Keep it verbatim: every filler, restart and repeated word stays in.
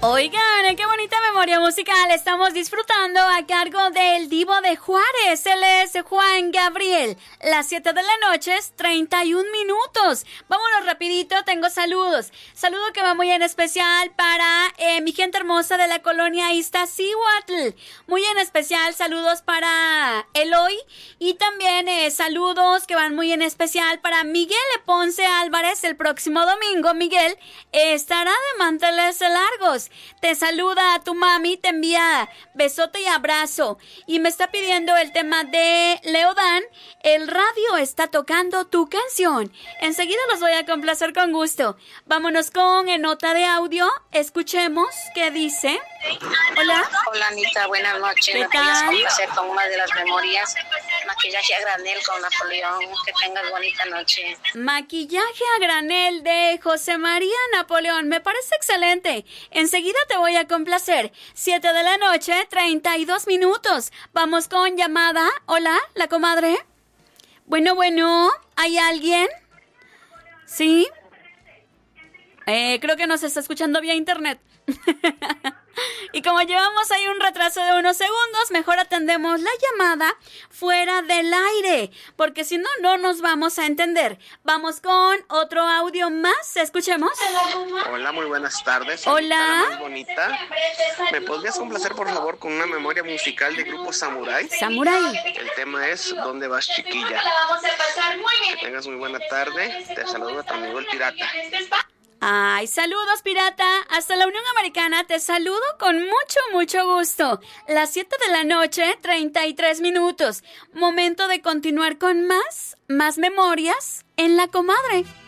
Oigan, qué bonita memoria musical estamos disfrutando a cargo del Divo de Juárez. Él es Juan Gabriel. Las siete de la noche, treinta y un minutos. Vámonos rapidito, tengo saludos. Saludo que va muy en especial para eh, mi gente hermosa de la colonia Iztaccíhuatl. Muy en especial saludos para Eloy. Y también eh, saludos que van muy en especial para Miguel Ponce Álvarez. El próximo domingo, Miguel estará de manteles largos. Te saluda a tu mami, te envía besote y abrazo. Y me está pidiendo el tema de Leodán. El radio está tocando tu canción. Enseguida los voy a complacer con gusto. Vámonos con en nota de audio. Escuchemos qué dice. Hola. Hola Anita, buenas noches. ¿Qué ¿Me podías tal? complacer con una de las memorias? Maquillaje a granel con Napoleón. Que tengas bonita noche. Maquillaje a granel de José María Napoleón. Me parece excelente. Enseguida te voy a complacer. siete de la noche, treinta y dos minutos. Vamos con llamada. Hola, la comadre. Bueno, bueno, ¿hay alguien? ¿Sí? Eh, creo que nos está escuchando vía internet. Y como llevamos ahí un retraso de unos segundos, mejor atendemos la llamada fuera del aire, porque si no, no nos vamos a entender. Vamos con otro audio más, escuchemos. Hola, muy buenas tardes. Hola. Muy bonita. ¿Me podrías complacer, por favor, con una memoria musical de grupo Samurai? Samurai. El tema es ¿Dónde vas, chiquilla? Que tengas muy buena tarde. Te saludo a tu amigo el pirata. Ay, saludos, pirata. Hasta la Unión Americana te saludo con mucho, mucho gusto. Las siete de la noche, treinta y tres minutos. Momento de continuar con más, más memorias en La Comadre.